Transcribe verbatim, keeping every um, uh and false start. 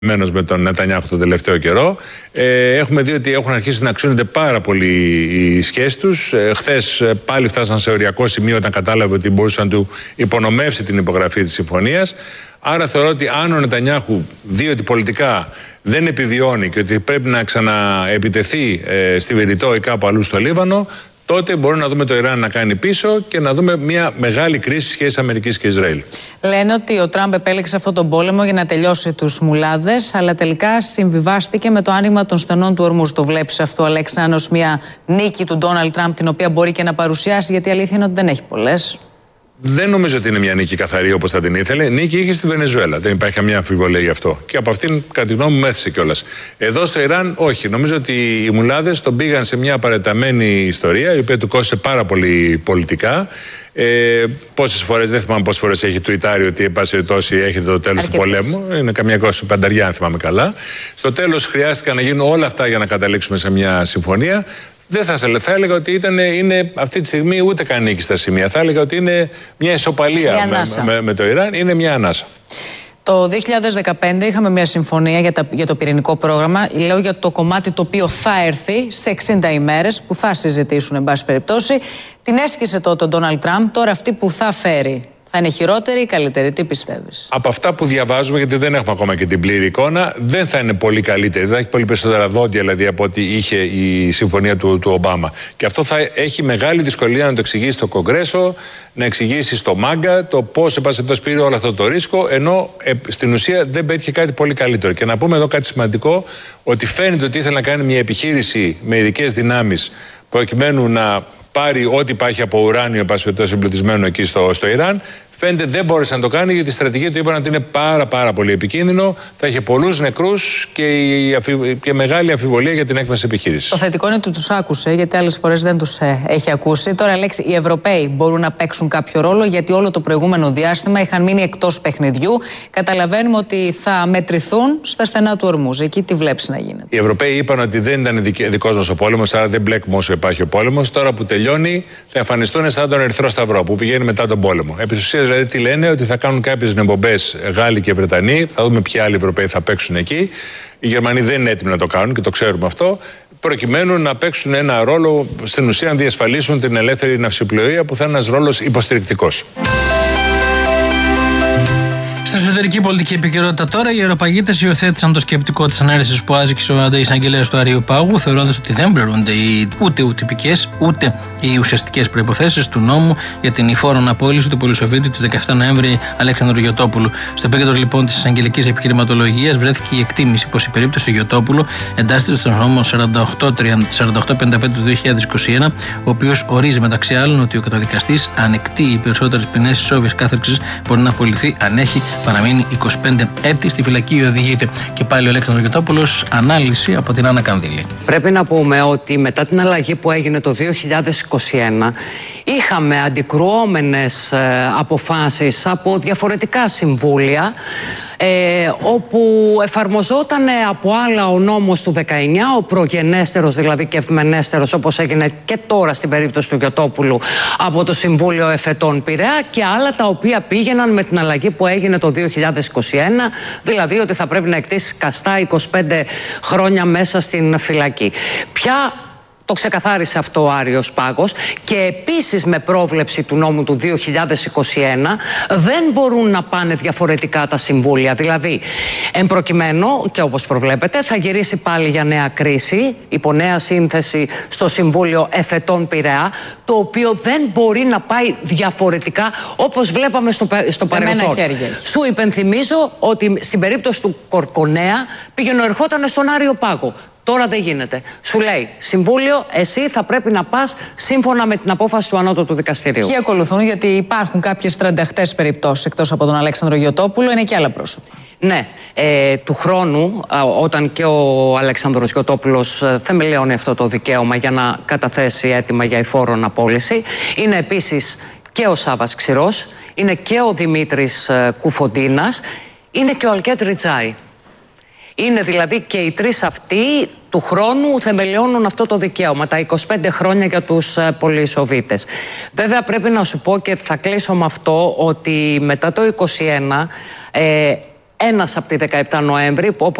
με τον Νετανιάχου τον τελευταίο καιρό. Ε, έχουμε δει ότι έχουν αρχίσει να ξύνονται πάρα πολύ οι σχέσεις τους. Ε, χθες πάλι φτάσαν σε οριακό σημείο όταν κατάλαβε ότι μπορούσε να του υπονομεύσει την υπογραφή της συμφωνίας. Άρα θεωρώ ότι αν ο Νετανιάχου δει ότι πολιτικά δεν επιβιώνει και ότι πρέπει να ξαναεπιτεθεί ε, στη Βηρητό ή κάπου αλλού στο Λίβανο, τότε μπορούμε να δούμε το Ιράν να κάνει πίσω και να δούμε μια μεγάλη κρίση σχέσης Αμερικής και Ισραήλ. Λένε ότι ο Τραμπ επέλεξε αυτόν τον πόλεμο για να τελειώσει τους μουλάδες, αλλά τελικά συμβιβάστηκε με το άνοιγμα των στενών του ορμούς. Το βλέπεις αυτό, Αλέξανδρο, ως μια νίκη του Ντόναλντ Τραμπ, την οποία μπορεί και να παρουσιάσει, γιατί η αλήθεια είναι ότι δεν έχει πολλές. Δεν νομίζω ότι είναι μια νίκη καθαρή όπως θα την ήθελε. Νίκη είχε στη Βενεζουέλα. Δεν υπάρχει καμία αμφιβολία γι' αυτό. Και από αυτήν, κατά τη γνώμη μου, μέθησε κιόλας. Εδώ στο Ιράν, όχι. Νομίζω ότι οι μουλάδες τον πήγαν σε μια παρεταμένη ιστορία, η οποία του κόστησε πάρα πολύ πολιτικά. Ε, πόσες φορές, δεν θυμάμαι πόσες φορές έχει τουιτάρει ότι εν πάση περιπτώσει έχετε το τέλος του πολέμου. Είναι καμιά είκοσι πενταριά, αν θυμάμαι καλά. Στο τέλος χρειάστηκαν να γίνουν όλα αυτά για να καταλήξουμε σε μια συμφωνία. Δεν θα, θα έλεγα ότι ήταν, είναι αυτή τη στιγμή ούτε καν νίκη στα σημεία. Θα έλεγα ότι είναι μια ισοπαλία με, με, με το Ιράν, είναι μια ανάσα. Το δύο χιλιάδες δεκαπέντε είχαμε μια συμφωνία για, τα, για το πυρηνικό πρόγραμμα. Λέω για το κομμάτι το οποίο θα έρθει σε εξήντα ημέρες, που θα συζητήσουν εν πάση περιπτώσει. Την έσκησε τότε ο Ντόναλντ Τραμπ. Τώρα αυτή που θα φέρει, θα είναι χειρότερη ή καλύτερη? Τι πιστεύεις? Από αυτά που διαβάζουμε, γιατί δεν έχουμε ακόμα και την πλήρη εικόνα, δεν θα είναι πολύ καλύτερη. Δεν θα έχει πολύ περισσότερα δόντια δηλαδή από ό,τι είχε η συμφωνία του, του Ομπάμα. Και αυτό θα έχει μεγάλη δυσκολία να το εξηγήσει στο Κογκρέσο, να εξηγήσει στο Μάγκα το πώς επασχετός πήρε όλο αυτό το ρίσκο, ενώ ε, στην ουσία δεν πέτυχε κάτι πολύ καλύτερο. Και να πούμε εδώ κάτι σημαντικό, ότι φαίνεται ότι ήθελε να κάνει μια επιχείρηση με ειδικές δυνάμεις προκειμένου να πάρει ό,τι υπάρχει από ουράνιο εμπλουτισμένο εκεί στο, στο Ιράν. Φαίνεται δεν μπόρεσε να το κάνει, γιατί η στρατηγική του είπαν ότι είναι πάρα πάρα πολύ επικίνδυνο, θα είχε πολλούς νεκρούς και, η, και μεγάλη αμφιβολία για την έκβαση επιχείρησης. Το θετικό είναι ότι τους άκουσε, γιατί άλλες φορές δεν τους ε, έχει ακούσει. Τώρα, Αλέξη, οι Ευρωπαίοι μπορούν να παίξουν κάποιο ρόλο, γιατί όλο το προηγούμενο διάστημα είχαν μείνει εκτός παιχνιδιού. Καταλαβαίνουμε ότι θα μετρηθούν στα στενά του ορμούς. Εκεί τι βλέπεις να γίνεται? Οι Ευρωπαίοι είπαν ότι δεν ήταν δικός μας ο πόλεμος, άρα δεν μπλέκουμε όσο υπάρχει ο πόλεμος. Τώρα που τελειώνει, θα εμφανιστούν σαν τον Ερυθρό Σταυρό που πηγαίνει μετά τον πόλεμο. Επί της ουσίας, δηλαδή, τι λένε? Ότι θα κάνουν κάποιες εκπομπές Γάλλοι και Βρετανοί. Θα δούμε ποιοι άλλοι Ευρωπαίοι θα παίξουν εκεί. Οι Γερμανοί δεν είναι έτοιμοι να το κάνουν και το ξέρουμε αυτό. Προκειμένου να παίξουν ένα ρόλο, στην ουσία να διασφαλίσουν την ελεύθερη ναυσιπλοεία, που θα είναι ένας ρόλος υποστηρικτικός. Στην εσωτερική πολιτική επικαιρότητα τώρα, οι αεροπαγίτες υιοθέτησαν το σκεπτικό της ανέρεσης που άσκησε ο εισαγγελέας του Αριού Πάγου, θεωρώντας ότι δεν πληρούνται οι ούτε οι τυπικές ούτε οι ουσιαστικές προϋποθέσεις του νόμου για την υφόρον απόλυση του πολυσοφίτη της δεκαεφτά Νοέμβρη Αλέξανδρου Γιωτόπουλου. Στο επίκεντρο λοιπόν της εισαγγελικής επιχειρηματολογίας βρέθηκε η εκτίμηση πως η περίπτωση Γιωτόπουλου εντάσσεται στον νόμο σαράντα οκτώ πενήντα πέντε του δύο χιλιάδες είκοσι ένα, ο οποίος ορίζει μεταξύ άλλων ότι ο καταδικαστής ανεκτεί οι περισσότερες ποινές ισόβιας κάθερξης μπορεί να απολυθεί αν έχει παραμείνει είκοσι πέντε έτη στη φυλακή ή οδηγείται. Και πάλι ο Αλέξανδρος Γιωτόπουλος, ανάλυση από την Άννα Κανδύλη. Πρέπει να πούμε ότι μετά την αλλαγή που έγινε το δύο χιλιάδες είκοσι ένα είχαμε αντικρουόμενες ε, αποφάσεις από διαφορετικά συμβούλια, Ε, όπου εφαρμοζόταν από άλλα ο νόμος του δεκαεννιά, ο προγενέστερος δηλαδή και ευμενέστερος, όπως έγινε και τώρα στην περίπτωση του Γιωτόπουλου, από το Συμβούλιο Εφετών Πειραιά, και άλλα τα οποία πήγαιναν με την αλλαγή που έγινε το δύο χιλιάδες είκοσι ένα, δηλαδή ότι θα πρέπει να εκτίσεις καστά είκοσι πέντε χρόνια μέσα στην φυλακή. Ποια το ξεκαθάρισε αυτό ο Άριος Πάγος, και επίσης με πρόβλεψη του νόμου του δύο χιλιάδες είκοσι ένα δεν μπορούν να πάνε διαφορετικά τα συμβούλια. Δηλαδή, εν προκειμένου, και όπως προβλέπετε, θα γυρίσει πάλι για νέα κρίση, υπό νέα σύνθεση, στο Συμβούλιο Εφετών Πειραιά, το οποίο δεν μπορεί να πάει διαφορετικά όπως βλέπαμε στο, στο παρελθόν. Σου υπενθυμίζω ότι στην περίπτωση του Κορκονέα πήγαινε ερχόταν στον Άριο Πάγο. Τώρα δεν γίνεται. Σου λέει, Συμβούλιο, εσύ θα πρέπει να πας σύμφωνα με την απόφαση του Ανώτατου Δικαστηρίου. Και ακολουθούν, γιατί υπάρχουν κάποιες τρανταχτές περιπτώσεις εκτός από τον Αλέξανδρο Γιωτόπουλο, είναι και άλλα πρόσωπα. Ναι, ε, του χρόνου, όταν και ο Αλέξανδρος Γιωτόπουλος θεμελιώνει αυτό το δικαίωμα για να καταθέσει αίτημα για υφόρον απόλυση, είναι επίσης και ο Σάββας Ξηρός, είναι και ο Δημήτρης Κουφοντίνας, είναι και ο Αλκέτ Ριτζάη. Είναι δηλαδή και οι τρεις αυτοί του χρόνου θεμελιώνουν αυτό το δικαίωμα, τα είκοσι πέντε χρόνια για τους ε, πολυεισοβίτες. Βέβαια πρέπει να σου πω, και θα κλείσω με αυτό, ότι μετά το είκοσι ένα ε, ένας από τη δεκαεπτά Νοέμβρη, που